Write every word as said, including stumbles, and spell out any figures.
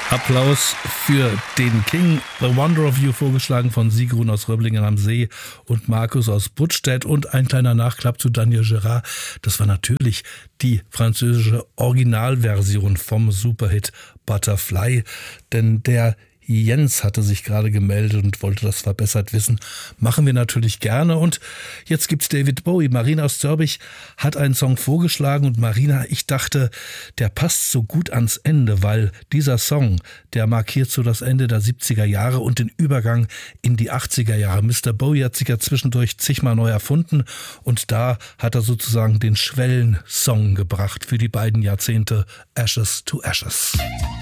Applaus für den King, The Wonder of You, vorgeschlagen von Sigrun aus Röblingen am See und Markus aus Buttstedt, und ein kleiner Nachklapp zu Daniel Gérard. Das war natürlich die französische Originalversion vom Superhit Butterfly, denn der Jens hatte sich gerade gemeldet und wollte das verbessert wissen. Machen wir natürlich gerne. Und jetzt gibt's David Bowie. Marina aus Zörbich hat einen Song vorgeschlagen. Und Marina, ich dachte, der passt so gut ans Ende, weil dieser Song, der markiert so das Ende der siebziger Jahre und den Übergang in die achtziger Jahre. Mister Bowie hat sich ja zwischendurch zigmal neu erfunden. Und da hat er sozusagen den Schwellensong gebracht für die beiden Jahrzehnte Ashes to Ashes.